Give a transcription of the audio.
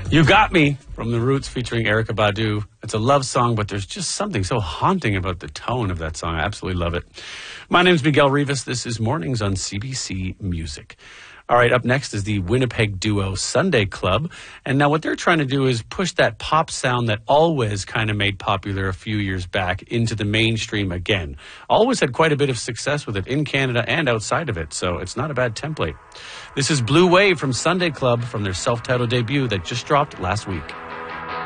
You Got Me from The Roots featuring Erykah Badu. It's a love song, but there's just something so haunting about the tone of that song. I absolutely love it. My name's Miguel Rivas. This is Mornings on CBC Music. All right, up next is the Winnipeg duo Sunday Club. And now what they're trying to do is push that pop sound that Always kind of made popular a few years back into the mainstream again. Always had quite a bit of success with it in Canada and outside of it, so it's not a bad template. This is Blue Wave from Sunday Club from their self-titled debut that just dropped last week.